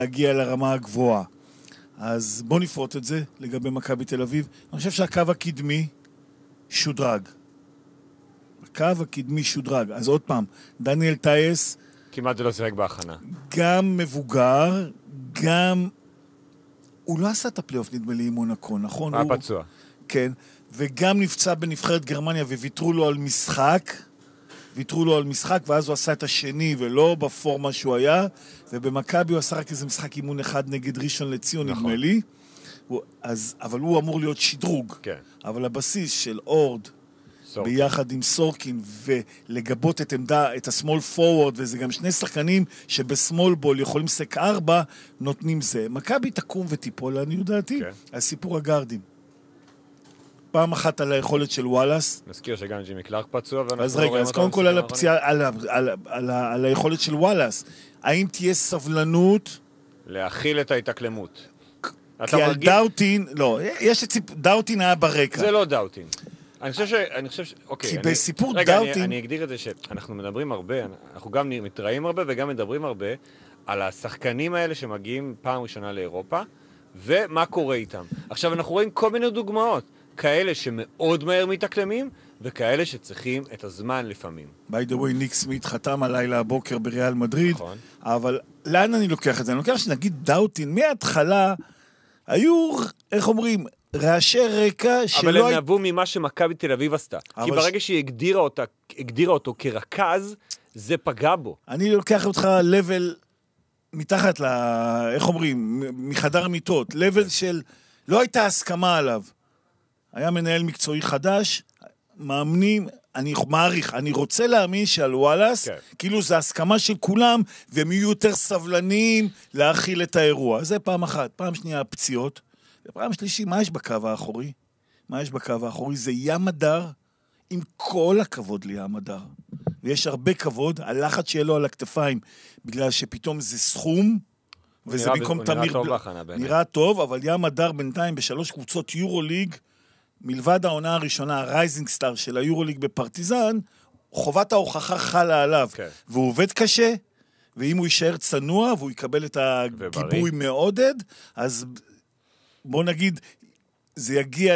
להגיע לרמה הגבוהה. אז בוא נפרוט את זה לגבי מכבי תל אביב. אני חושב שהקו הקדמי שודרג. הקו הקדמי שודרג. אז עוד פעם, דניאל טייס כמעט לא שיחק בהכנה. גם מבוגר, גם הוא לא עשה את הפלייאוף נדמה לי עם מונקו, נכון? היה פצוע. כן, וגם נפצע בנבחרת גרמניה וויתרו לו על משחק. ויתרו לו על משחק, ואז הוא עשה את השני, ולא בפורמה שהוא היה, ובמכבי הוא עשה רק איזה משחק אימון אחד נגד ראשון לציון, נכון. נדמה לי. אבל הוא אמור להיות שדרוג. כן. אבל הבסיס של אורד, סורקין. ביחד עם סורקין, ולגבות את עמדה, את הסמול פורוורד, וזה גם שני שחקנים שבסמול בול יכולים סק 4, נותנים זה. מכבי תקום וטיפול, אני יודעתי, כן. הסיפור הגארדים. פעם אחת על היכולת של וואלאס. נזכיר שגם ג'ימי קלארק פצוע. אז רגע, אז קודם כל על הפציעה, על היכולת של וואלאס. האם תהיה סבלנות? להכיל את ההתאקלמות. כי על דאוטין, לא, יש דאוטין היה ברקע. זה לא דאוטין. אני חושב ש... כי בסיפור דאוטין... רגע, אני אגדיר את זה שאנחנו מדברים הרבה, אנחנו גם מתראים הרבה וגם מדברים הרבה על השחקנים האלה שמגיעים פעם ראשונה לאירופה, ומה קורה איתם. עכשיו אנחנו רואים כל מיני דוגמאות. כאלה שמאוד מהר מתאקלמים, וכאלה שצריכים את הזמן לפעמים. by the way, ניק סמית חתם הלילה הבוקר בריאל מדריד, נכון. אבל לאן אני לוקח את זה? אני לוקח שנגיד דאוטין, מההתחלה היו, איך אומרים, רעשי רקע שלא... אבל הם נבוא ממה שמכבי תל אביב עשתה. כי ברגע שהיא הגדירה אותו כרכז, זה פגע בו. אני לוקח אותך לבל מתחת איך אומרים, מחדר מיטות, לבל של לא הייתה הסכמה עליו. היה מנהל מקצועי חדש, מאמנים, אני מעריך, אני רוצה להאמין שעל וואלאס, כן. כאילו זה הסכמה של כולם, והם יהיו יותר סבלניים להכיל את האירוע. זה פעם אחת. פעם שנייה, הפציעות. ופעם שלישי, מה יש בקו האחורי? מה יש בקו האחורי? זה ים הדר, עם כל הכבוד לים הדר. ויש הרבה כבוד, הלחץ שיהיה לו על הכתפיים, בגלל שפתאום זה סכום, וזה במקום תמיר... נראה טוב, אבל ים הדר בינתיים בשלוש קבוצות יורוליג, מלבד העונה הראשונה, הרייזינג סטאר של היורוליג בפרטיזן, חובת ההוכחה חלה עליו. Okay. והוא עובד קשה, ואם הוא יישאר צנוע, והוא יקבל את הגיבוי מעודד, אז בוא נגיד, זה יגיע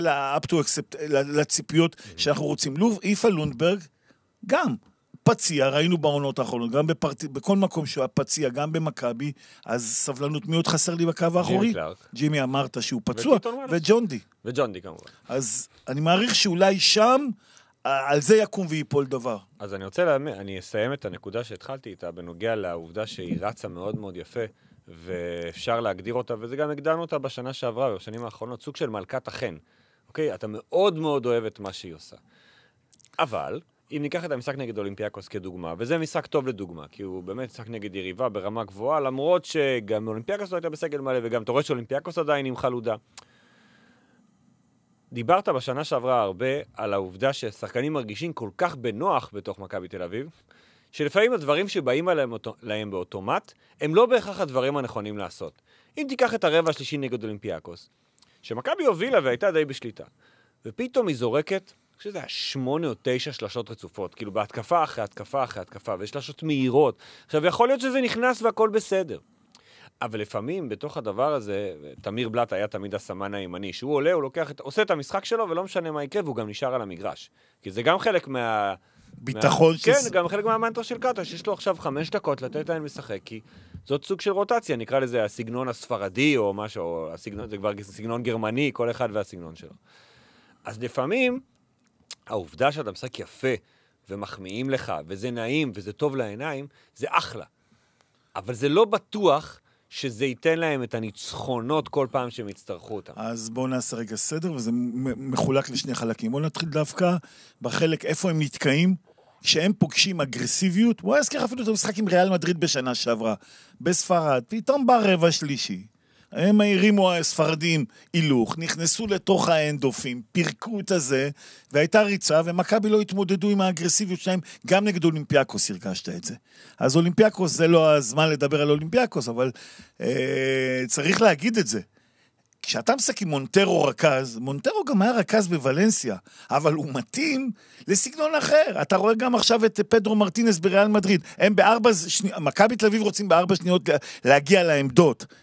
לציפיות שאנחנו רוצים. איפה לונדברג, גם פציע, ראינו בעונות האחרונות, גם בכל מקום שהוא פציע, גם במכבי, אז סבלנות מאוד חסר לי בקו האחורי. ג'ימי אמרת שהוא פצוע, וג'ונדי. וג'ונדי כמובן. אז אני מעריך שאולי שם, על זה יקום ויפול דבר. אז אני אסיים את הנקודה שהתחלתי איתה, בנוגע לעובדה שהיא רצה מאוד מאוד יפה, ואפשר להגדיר אותה, וזה גם הגדרנו אותה בשנה שעברה, בשנים האחרונות, סוג של מלכת החן. אוקיי? אתה מאוד מאוד אוהב את מה שהיא עושה. אבל... אם ניקח את המשחק נגד אולימפיאקוס כדוגמה, וזה משחק טוב לדוגמה, כי הוא באמת משחק נגד יריבה ברמה גבוהה, למרות שגם אולימפיאקוס לא הייתה בסגל מלא, וגם אתה רואה שאולימפיאקוס עדיין עם חלודה. דיברת בשנה שעברה הרבה על העובדה ששחקנים מרגישים כל כך בנוח בתוך מכבי תל אביב, שלפעמים הדברים שבאים להם באוטומט, הם לא בהכרח הדברים הנכונים לעשות. אם תיקח את הרבע השלישי נגד אולימפיאקוס, שמכבי הובילה והייתה די בשליטה, ופתאום היא זורקת, אני חושב שזה היה 8 או 9 שלשות רצופות, כאילו בהתקפה אחרי התקפה אחרי התקפה, ויש שלשות מהירות. עכשיו, יכול להיות שזה נכנס והכל בסדר. אבל לפעמים, בתוך הדבר הזה, תמיר בלט היה תמיד הסמן הימני, שהוא עולה, הוא עושה את המשחק שלו, ולא משנה מה יקרה, והוא גם נשאר על המגרש. כי זה גם חלק ביטחון כן, גם חלק מהמנטרה של קאטה, שיש לו עכשיו 5 דקות לתת להם לשחק, כי זאת סוג של רוטציה, נקרא לזה הסגנון הספרדי, או משהו, או זה כבר סגנון גרמני, כל אחד והסגנון שלו. אז לפעמים, העובדה שאתה משחק יפה ומחמיאים לך, וזה נעים וזה טוב לעיניים, זה אחלה. אבל זה לא בטוח שזה ייתן להם את הניצחונות כל פעם שהם יצטרכו אותם. אז בואו נעשה רגע סדר, וזה מחולק לשני חלקים. בואו נתחיל דווקא בחלק איפה הם נתקעים, כשהם פוגשים אגרסיביות. בואו נזכיר אפילו את המשחק עם ריאל מדריד בשנה שעברה, בספרד, פתאום בא רבע שלישי. הם הרימו הספרדים הילוך, נכנסו לתוך האנדופים, פירקו את הזה, והייתה ריצה, ומכבי לא התמודדו עם האגרסיביות שלהם, גם נגד אולימפיאקוס הרגשת את זה. אז אולימפיאקוס זה לא הזמן לדבר על אולימפיאקוס, אבל צריך להגיד את זה. כשאתה משחק עם מונטרו רכז, מונטרו גם היה רכז בוולנסיה, אבל הוא מתאים לסגנון אחר. אתה רואה גם עכשיו את פדרו מרטינס בריאל מדריד. הם מכבי תל אביב רוצים ב4 שניות להגיע לעמדות.